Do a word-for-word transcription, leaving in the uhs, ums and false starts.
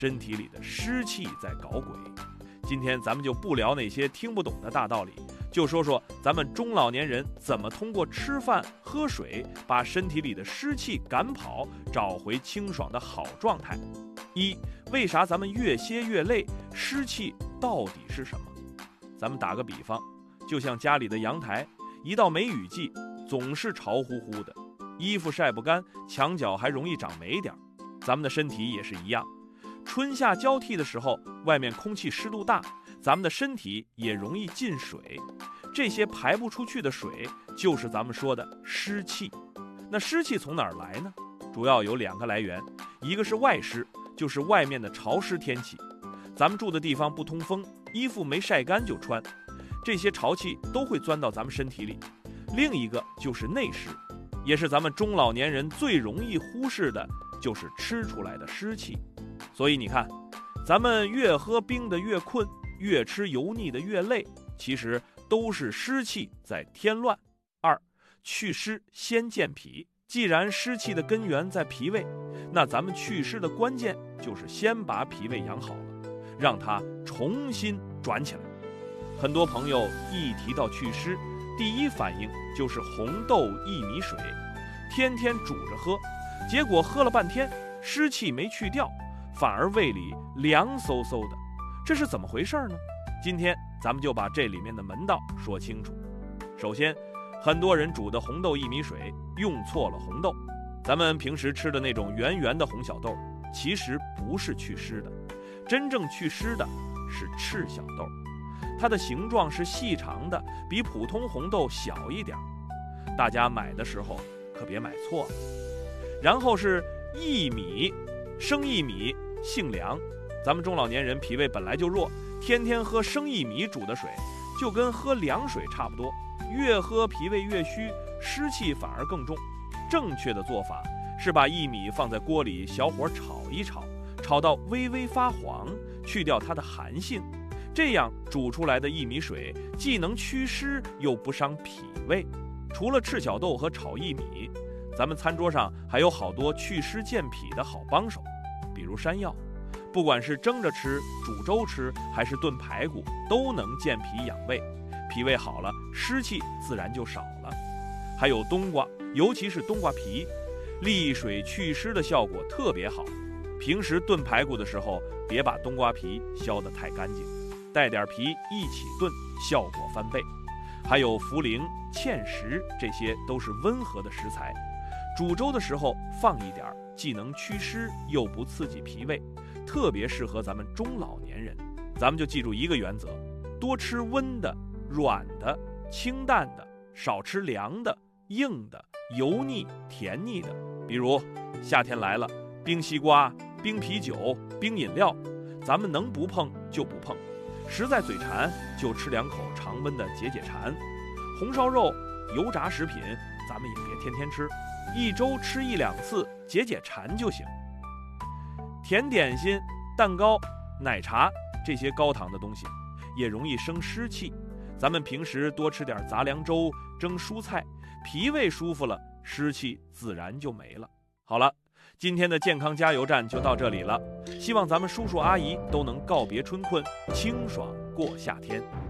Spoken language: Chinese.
身体里的湿气在搞鬼。今天咱们就不聊那些听不懂的大道理，就说说咱们中老年人怎么通过吃饭喝水把身体里的湿气赶跑，找回清爽的好状态。一，为啥咱们越歇越累？湿气到底是什么？咱们打个比方，就像家里的阳台，一到梅雨季总是潮乎乎的，衣服晒不干，墙角还容易长霉点。咱们的身体也是一样，春夏交替的时候，外面空气湿度大，咱们的身体也容易进水，这些排不出去的水就是咱们说的湿气。那湿气从哪儿来呢？主要有两个来源，一个是外湿，就是外面的潮湿天气，咱们住的地方不通风，衣服没晒干就穿，这些潮气都会钻到咱们身体里。另一个就是内湿，也是咱们中老年人最容易忽视的，就是吃出来的湿气。所以你看，咱们越喝冰的越困，越吃油腻的越累，其实都是湿气在添乱。二，祛湿先健脾。既然湿气的根源在脾胃，那咱们祛湿的关键就是先把脾胃养好了，让它重新转起来。很多朋友一提到祛湿，第一反应就是红豆薏米水，天天煮着喝，结果喝了半天，湿气没去掉，反而胃里凉飕飕的，这是怎么回事呢？今天咱们就把这里面的门道说清楚。首先，很多人煮的红豆薏米水用错了红豆，咱们平时吃的那种圆圆的红小豆，其实不是祛湿的，真正祛湿的是赤小豆，它的形状是细长的，比普通红豆小一点，大家买的时候可别买错了。然后是薏米，生薏米性凉，咱们中老年人脾胃本来就弱，天天喝生薏米煮的水，就跟喝凉水差不多，越喝脾胃越虚，湿气反而更重。正确的做法是把薏米放在锅里小火炒一炒，炒到微微发黄，去掉它的寒性，这样煮出来的薏米水既能祛湿又不伤脾胃。除了赤小豆和炒薏米，咱们餐桌上还有好多祛湿健脾的好帮手，比如山药，不管是蒸着吃、煮粥吃，还是炖排骨，都能健脾养胃，脾胃好了，湿气自然就少了。还有冬瓜，尤其是冬瓜皮，利水祛湿的效果特别好。平时炖排骨的时候，别把冬瓜皮削得太干净，带点皮一起炖，效果翻倍。还有茯苓、芡实，这些都是温和的食材，煮粥的时候放一点，既能祛湿又不刺激脾胃，特别适合咱们中老年人。咱们就记住一个原则，多吃温的、软的、清淡的，少吃凉的、硬的、油腻、甜腻的。比如夏天来了，冰西瓜、冰啤酒、冰饮料，咱们能不碰就不碰，实在嘴馋就吃两口常温的解解馋。红烧肉、油炸食品咱们也别天天吃，一周吃一两次解解馋就行。甜点心、蛋糕、奶茶这些高糖的东西也容易生湿气，咱们平时多吃点杂粮粥、蒸蔬菜，脾胃舒服了，湿气自然就没了。好了，今天的健康加油站就到这里了，希望咱们叔叔阿姨都能告别春困，清爽过夏天。